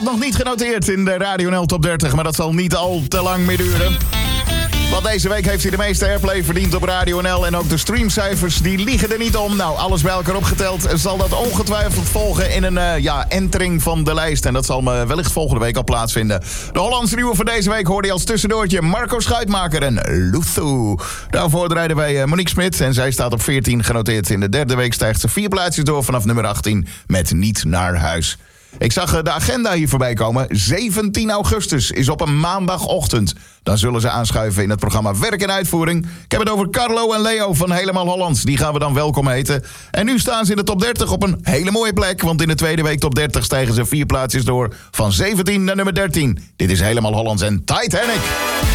Nog niet genoteerd in de Radio NL Top 30, maar dat zal niet al te lang meer duren. Want deze week heeft hij de meeste airplay verdiend op Radio NL. En ook de streamcijfers, die liegen er niet om. Nou, alles bij elkaar opgeteld zal dat ongetwijfeld volgen in een entering van de lijst. En dat zal me wellicht volgende week al plaatsvinden. De Hollandse nieuwe voor deze week hoorde je als tussendoortje Marco Schuitmaker en Luthu. Daarvoor draaiden wij Monique Smit en zij staat op 14 genoteerd. In de derde week stijgt ze 4 plaatsjes door vanaf nummer 18 met Niet naar huis. Ik zag de agenda hier voorbij komen. 17 augustus is op een maandagochtend. Dan zullen ze aanschuiven in het programma Werk en Uitvoering. Ik heb het over Carlo en Leo van Helemaal Hollands. Die gaan we dan welkom heten. En nu staan ze in de top 30 op een hele mooie plek. Want in de tweede week top 30 stijgen ze 4 plaatsjes door. Van 17 naar nummer 13. Dit is Helemaal Hollands en Titanic.